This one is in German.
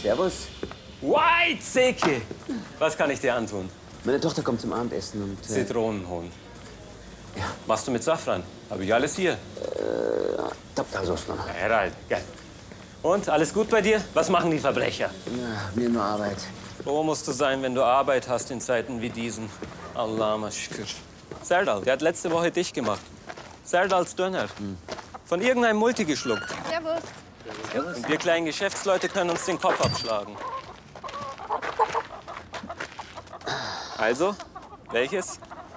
Servus. White Seke! Was kann ich dir antun? Meine Tochter kommt zum Abendessen und... Zitronenhohn. Ja. Machst du mit Safran? Habe ich alles hier. Taptasauce noch. Herald, geil. Und, alles gut bei dir? Was machen die Verbrecher? Ja, mir nur Arbeit. Wo musst du sein, wenn du Arbeit hast in Zeiten wie diesen? Allah maschkir. Serdal, der hat letzte Woche dich gemacht. Serdals Döner. Von irgendeinem Multi geschluckt. Servus. Und wir kleinen Geschäftsleute können uns den Kopf abschlagen. Also, welches?